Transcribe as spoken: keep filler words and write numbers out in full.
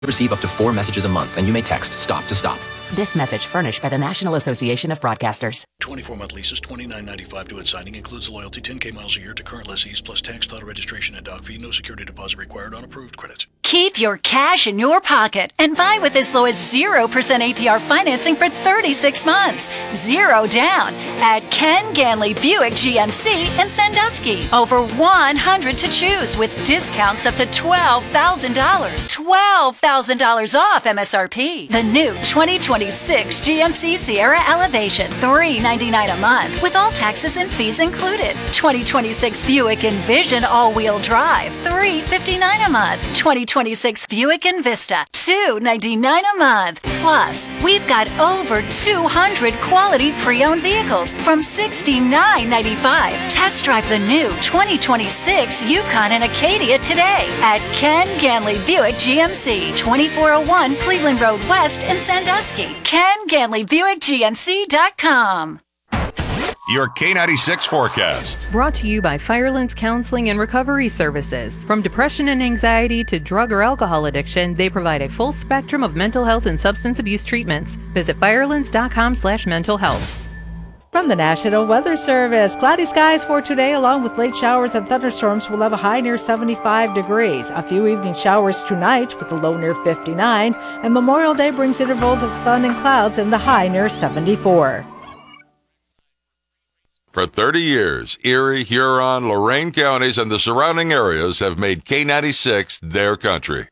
Receive up to four messages a month, and you may text STOP to stop. This message furnished by the National Association of Broadcasters. twenty-four month leases, twenty-nine ninety-five to its signing. Includes loyalty, ten thousand miles a year to current lessees, plus tax, title registration, and dock fee. No security deposit required on approved credit. Keep your cash in your pocket and buy with as low as zero percent A P R financing for thirty-six months. Zero down at Ken Ganley Buick G M C in Sandusky. Over one hundred to choose with discounts up to twelve thousand dollars. twelve thousand dollars off M S R P. The new twenty twenty-six G M C Sierra Elevation, three hundred ninety-nine dollars a month with all taxes and fees included. twenty twenty-six Buick Envision all-wheel drive, three hundred fifty-nine dollars a month. twenty twenty-six Buick Envista, two hundred ninety-nine dollars a month. Plus, we've got over two hundred quality pre-owned vehicles from sixty-nine ninety-five. Test drive the new twenty twenty-six Yukon and Acadia today at Ken Ganley Buick G M C, twenty-four oh one Cleveland Road West in Sandusky. Ken Ganley Buick G M C dot com. Your K ninety-six forecast. Brought to you by Firelands Counseling and Recovery Services. From depression and anxiety to drug or alcohol addiction, they provide a full spectrum of mental health and substance abuse treatments. Visit firelands dot com slash mental health. From the National Weather Service, cloudy skies for today along with late showers and thunderstorms will have a high near seventy-five degrees. A few evening showers tonight with a low near fifty-nine, and Memorial Day brings intervals of sun and clouds and the high near seventy-four. For thirty years, Erie, Huron, Lorain counties, and the surrounding areas have made K ninety-six their country.